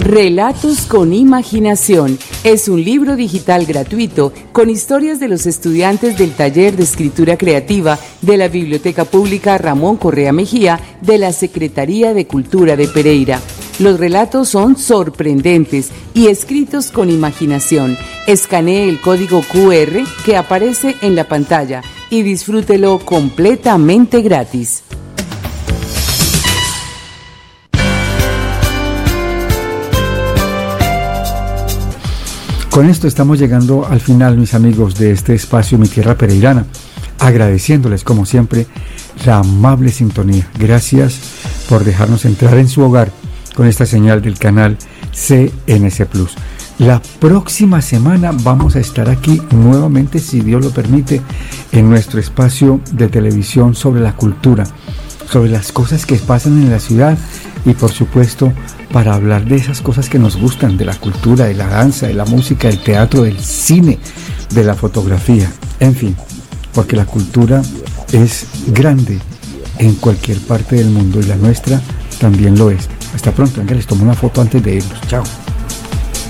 Relatos con Imaginación es un libro digital gratuito con historias de los estudiantes del Taller de Escritura Creativa de la Biblioteca Pública Ramón Correa Mejía de la Secretaría de Cultura de Pereira. Los relatos son sorprendentes y escritos con imaginación. Escanee el código QR que aparece en la pantalla y disfrútelo completamente gratis. Con esto estamos llegando al final, mis amigos, de este espacio Mi Tierra Pereirana, agradeciéndoles como siempre la amable sintonía. Gracias por dejarnos entrar en su hogar con esta señal del canal CNC Plus. La próxima semana vamos a estar aquí nuevamente, si Dios lo permite, en nuestro espacio de televisión sobre la cultura, sobre las cosas que pasan en la ciudad y por supuesto para hablar de esas cosas que nos gustan, de la cultura, de la danza, de la música, del teatro, del cine, de la fotografía, en fin, porque la cultura es grande en cualquier parte del mundo y la nuestra también lo es. Hasta pronto, venga, les tomo una foto antes de irnos. Chao.